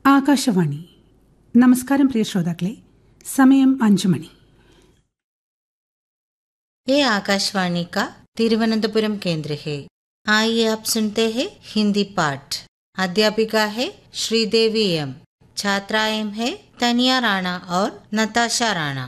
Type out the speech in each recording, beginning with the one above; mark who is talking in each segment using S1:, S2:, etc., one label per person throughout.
S1: ആകാശവാണി. നമസ്കാരം പ്രിയ ശ്രോതാക്കളെ. സമയം 5 മണി.
S2: ये आकाशवाणी का तिरुवनंतपुरम केंद्र है। आइए आप सुनते हैं हिंदी पाठ। अध्यापिका है श्रीदेवी एम, छात्रा एम है तनिया राणा और नताशा राणा।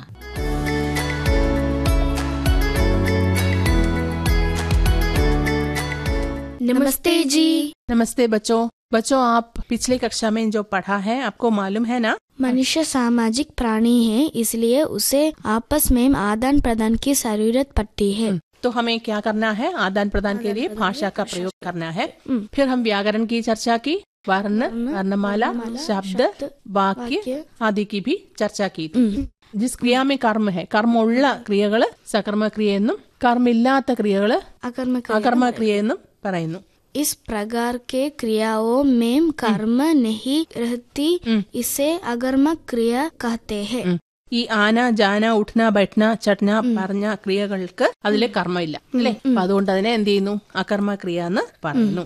S3: नमस्ते जी।
S4: नमस्ते बच्चों। आप पिछले कक्षा में जो पढ़ा है आपको मालूम है ना?
S3: मनुष्य सामाजिक प्राणी है, इसलिए उसे आपस में आदान प्रदान की जरूरत पड़ती है।
S4: तो हमें क्या करना है? आदान प्रदान के लिए भाषा का प्रयोग करना है। फिर हम व्याकरण की चर्चा की, वर्ण, वर्णमाला, शब्द, वाक्य आदि की भी चर्चा की थी। जिस क्रिया में कर्म है, कर्म उള്ള ക്രിയകൾ സകർമ്മ ക്രിയയെന്നും കർമ്മില്ലാത്ത ക്രിയകൾ അകർമ്മ ക്രിയയെന്നും പറയുന്നു.
S3: इस प्रकार के क्रियाओं में कर्म नहीं रहती, इसे अकर्म क्रिया कहते हैं।
S4: ഈ ആന, ജാന, ഉഠ്ന, ബൈഠ്ന, ചട്ന പറഞ്ഞ ക്രിയകൾക്ക് അതിലെ കർമ്മമില്ല അല്ലെ. അപ്പൊ അതുകൊണ്ട് അതിനെ എന്ത് ചെയ്യുന്നു? അകർമ്മ ക്രിയ എന്ന് പറയുന്നു.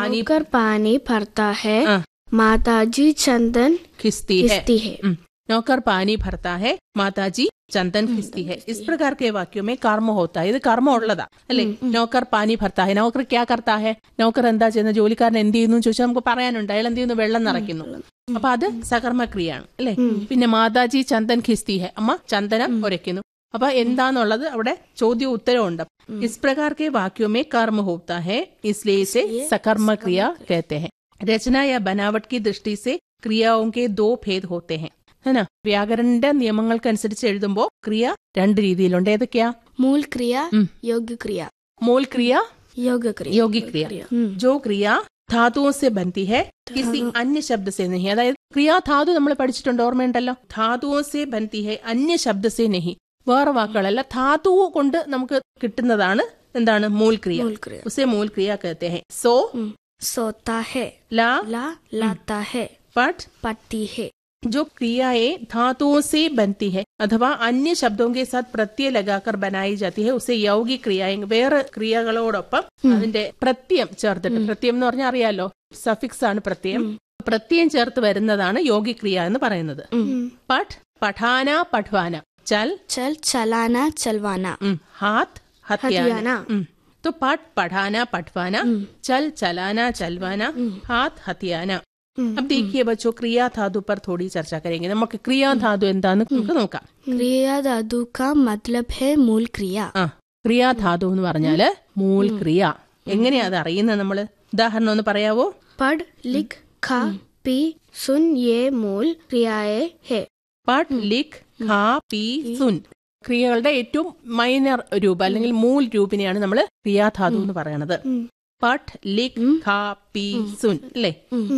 S3: पानी भरता है, माताजी चंदन
S4: खिसती है। नौकर पानी भरता है, माताजी चंदन खिसती है। इस प्रकार के वाक्यों में कर्म होता है. ഇത് കർമ്മ ഉള്ളതാ അല്ലെ. നോക്കർ പാനി ഭർത്താ ഹെ. നോക്കർ ക്യാ കർത്താ ഹെ? നോക്കർ എന്താ ചെയ്യുന്ന? ജോലിക്കാരൻ എന്ത് ചെയ്യുന്നു ചോദിച്ചാൽ നമുക്ക് പറയാനുണ്ട്. അയാൾ എന്ത് ചെയ്യുന്നു? വെള്ളം നിറയ്ക്കുന്നു. അപ്പൊ അത് സകർമ്മ ക്രിയയാണ് അല്ലെ. പിന്നെ മാതാജി ചന്ദൻ ഖിസ്തി ഹെ, അമ്മ ചന്ദനം ഉരയ്ക്കുന്നു. അപ്പൊ എന്താന്നുള്ളത് അവിടെ ചോദ്യവും ഉത്തരവും ഉണ്ട്. इस प्रकार के वाक्यों में कर्म होता है, इसलिए इसे सकर्म क्रिया कहते हैं. रचना या बनावट की दृष्टि से क्रियाओं के 2 भेद होते हैं, है ना. വ്യാകരണന്റെ നിയമങ്ങൾക്കനുസരിച്ച് എഴുതുമ്പോൾ ക്രിയ 2 രീതിയിലുണ്ട്. ഏതൊക്കെയാ?
S3: मूल क्रिया, योग्य क्रिया।
S4: मूल क्रिया,
S3: योग्य क्रिया।
S4: योगी क्रिया जो क्रिया धातुओं से बनती है, किसी अन्य शब्द से नहीं. അതായത് ക്രിയാ ധാതു നമ്മൾ പഠിച്ചിട്ടുണ്ട്, ഓർമ്മയുണ്ടല്ലോ. ധാതുओं से बनती है, अन्य शब्द से नहीं. വേറെ വാക്കുകളല്ല, ധാതു കൊണ്ട് നമുക്ക് കിട്ടുന്നതാണ് എന്താണ്? മൂൽ ക്രിയ. ഉസേ മൂൽ ക്രിയ कहते हैं. സോ
S3: सोता है,
S4: ला
S3: लाता है,
S4: पट
S3: पढ़ती है.
S4: जो क्रियाएं धातुओं से बनती है अथवा अन्य शब्दों के साथ प्रत्यय लगाकर बनाई जाती है, उसे यौगिक क्रियाएं. വേറെ ക്രിയകളോടൊപ്പം അതിന്റെ പ്രത്യയം ചേർത്തിട്ട്, പ്രത്യയം എന്ന് പറഞ്ഞാൽ അറിയാലോ, സഫിക്സ് ആണ് പ്രത്യയം. പ്രത്യയം ചേർത്ത് വരുന്നതാണ് യോഗിക് ക്രിയ എന്ന് പറയുന്നത്. പഠ്, പഠാന, പഠ്വാന. चल
S3: चलाना, चलवाना.
S4: हाथ, हथियाना. तो पठ, पढ़ाना, पढ़वाना. चल, चलाना, चलवाना. हाथ, हथियाना. अब देखिए बच्चों, क्रिया धातु पर थोड़ी चर्चा करेंगे. നമുക്ക് ക്രിയാ ധാതു എന്താന്ന് നമുക്ക് നോക്കാം.
S3: क्रिया धातु का मतलब है मूल क्रिया.
S4: ക്രിയാ ധാതു എന്ന് പറഞ്ഞാല് മൂൽ ക്രിയ. എങ്ങനെയാ അത് അറിയുന്നത് നമ്മള്? ഉദാഹരണം ഒന്ന് പറയാവോ?
S3: पढ़, लिख, खा, पी, सुन, ये मूल क्रियाएं है.
S4: പഠ്, ലിഖ്, ഖാ, പി, സുൻ. ക്രിയകളുടെ ഏറ്റവും മൈനർ രൂപം അല്ലെങ്കിൽ മൂൽ രൂപിനെയാണ് നമ്മൾ ക്രിയാധാതു എന്ന് പറയുന്നത്. പഠ്, ലിഖ്, ഖാ, പി, സുൻ അല്ലേ.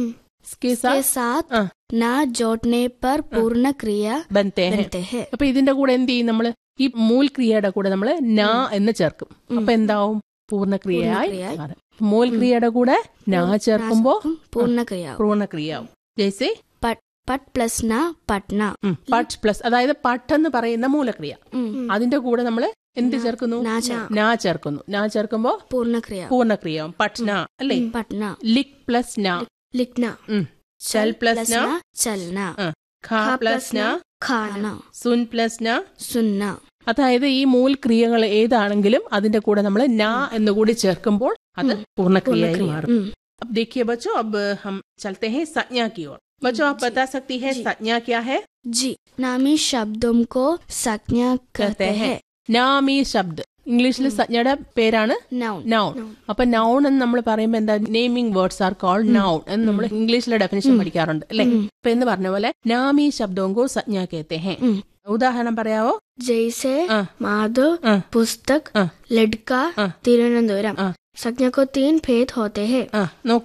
S3: के साथ ना जोड़ने पर पूर्ण क्रिया बनते हैं.
S4: അപ്പൊ ഇതിന്റെ കൂടെ എന്ത് ചെയ്യും? നമ്മള് ഈ മൂൽ ക്രിയയുടെ കൂടെ നമ്മള് നാ എന്ന് ചേർക്കും. അപ്പൊ എന്താവും? പൂർണ്ണക്രിയയായി. മൂൽ ക്രിയയുടെ കൂടെ നാ ചേർക്കുമ്പോ പൂർണ്ണക്രിയാവും. ജയ്സെ
S3: പട്ട് പ്ലസ് ന, പട്ന.
S4: പട്ട് പ്ലസ്, അതായത് പട്ട് എന്ന് പറയുന്ന മൂലക്രിയ, അതിന്റെ കൂടെ നമ്മള് എന്ത് ചേർക്കുന്നു? നാ ചേർക്കുന്നു. നാ ചേർക്കുമ്പോ പൂർണ്ണക്രിയാവും. പട്ന അല്ലേ.
S3: പട്ന.
S4: ലിക് പ്ലസ് നാ,
S3: ലിഖ്ന.
S4: ചൽ പ്ലസ് നാ,
S3: ചൽന.
S4: ഖാ പ്ലസ് നാ,
S3: ഖാന.
S4: സുൻ പ്ലസ് നാ,
S3: സുന്ന.
S4: അതായത് ഈ മൂൽ ക്രിയകൾ ഏതാണെങ്കിലും അതിന്റെ കൂടെ നമ്മൾ നാ എന്നുകൂടി ചേർക്കുമ്പോൾ അത് പൂർണ്ണക്രിയയായി മാറും. अब देखिए बच्चों, अब हम चलते हैं संज्ञा की ओर. बच्चों आप बता सकती है संज्ञा क्या है?
S3: जी, नामी शब्दों को संज्ञा कहते हैं.
S4: നാമി ശബ്ദ് ഇംഗ്ലീഷിൽ സംജ്ഞയുടെ പേരാണ് നൗൺ. അപ്പൊ നൗൺ എന്ന് നമ്മൾ പറയുമ്പോൾ എന്താ? Naming words are called noun എന്ന് നമ്മൾ ഇംഗ്ലീഷിലെ ഡെഫിനിഷൻ പഠിക്കാറുണ്ട് അല്ലെ. അപ്പൊ എന്ന് പറഞ്ഞ പോലെ നാമി ശബ്ദവും കോ സംജ്ഞ कहते हैं. ഉദാഹരണം പറയാവോ?
S3: जैसे माधव, पुस्तक, लड़का, तिरुवनंतपुरम. संज्ञा को 3 भेद होते हैं.